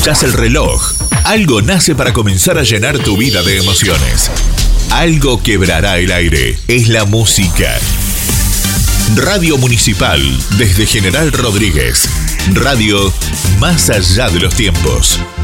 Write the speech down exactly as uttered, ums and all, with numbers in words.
escuchás el reloj, algo nace para comenzar a llenar tu vida de emociones. Algo quebrará el aire. Es la música. Radio Municipal, desde General Rodríguez. Radio más allá de los tiempos.